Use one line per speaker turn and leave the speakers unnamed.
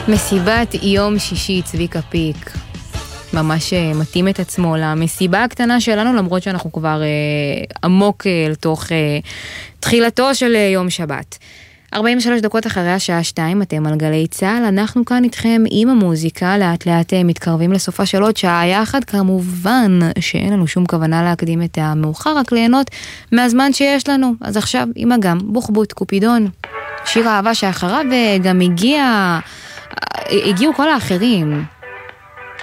מסיבת יום שישי, צביקה פיק. ממש מתאים את עצמו למסיבה הקטנה שלנו, למרות שאנחנו כבר עמוק לתוך תחילתו של יום שבת. 43 דקות אחרי השעה 2, אתם על גלי צהל, אנחנו כאן איתכם עם המוזיקה, לאט לאט מתקרבים לסופה של עוד שעה יחד, כמובן שאין לנו שום כוונה להקדים את המאוחר, רק ליהנות מהזמן שיש לנו. אז עכשיו עם אגם, בוחבוט, קופידון, שיר האהבה שאחריו גם הגיעו כל האחרים.